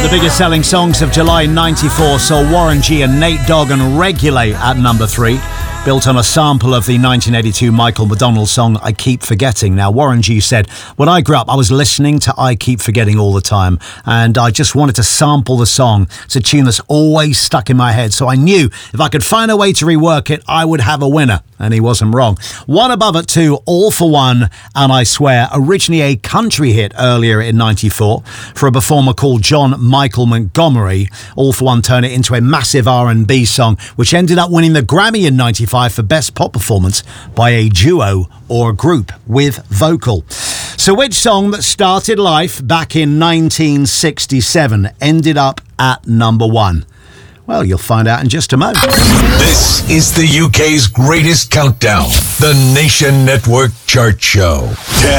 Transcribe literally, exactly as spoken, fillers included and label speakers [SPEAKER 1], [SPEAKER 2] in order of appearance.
[SPEAKER 1] The biggest selling songs of July ninety-four saw Warren G and Nate Dogg and Regulate at number three, built on a sample of the nineteen eighty-two Michael McDonald song I Keep Forgetting. Now, Warren G said, when I grew up, I was listening to I Keep Forgetting all the time, and I just wanted to sample the song. It's a tune that's always stuck in my head, so I knew if I could find a way to rework it, I would have a winner. And he wasn't wrong. One above it to All for One and I Swear, originally a country hit earlier in ninety-four for a performer called John Michael Montgomery. All for One turned it into a massive R and B song, which ended up winning the Grammy in ninety-five for Best Pop Performance by a duo or a group with vocal. So which song that started life back in nineteen sixty-seven ended up at number one? Well, you'll find out in just a moment.
[SPEAKER 2] This is the U K's greatest countdown, the Nation Network Chart Show. ten